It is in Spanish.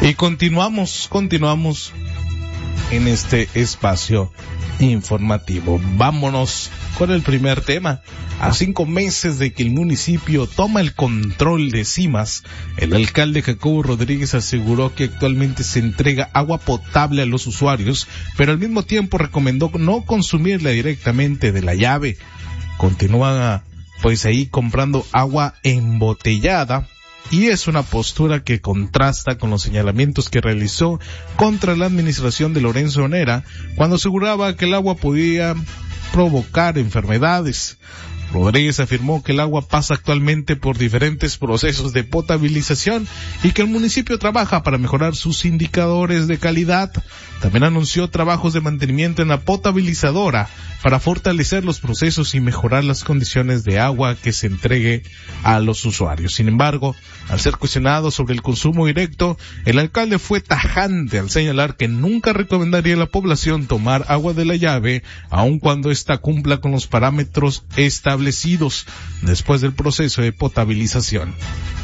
Y continuamos en este espacio informativo. Vámonos con el primer tema. A 5 meses de que el municipio toma el control de Cimas, el alcalde Jacobo Rodríguez aseguró que actualmente se entrega agua potable a los usuarios, pero al mismo tiempo recomendó no consumirla directamente de la llave. Continúa pues ahí comprando agua embotellada, y es una postura que contrasta con los señalamientos que realizó contra la administración de Lorenzo Onera cuando aseguraba que el agua podía provocar enfermedades. Rodríguez afirmó que el agua pasa actualmente por diferentes procesos de potabilización y que el municipio trabaja para mejorar sus indicadores de calidad. También anunció trabajos de mantenimiento en la potabilizadora para fortalecer los procesos y mejorar las condiciones de agua que se entregue a los usuarios. Sin embargo, al ser cuestionado sobre el consumo directo, el alcalde fue tajante al señalar que nunca recomendaría a la población tomar agua de la llave, aun cuando ésta cumpla con los parámetros establecidos después del proceso de potabilización.